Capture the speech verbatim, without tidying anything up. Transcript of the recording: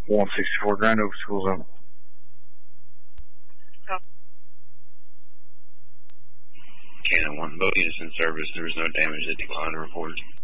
one sixty-four Grand Oak School Zone. Cannon one, boat units in service. There was no damage. The decline report.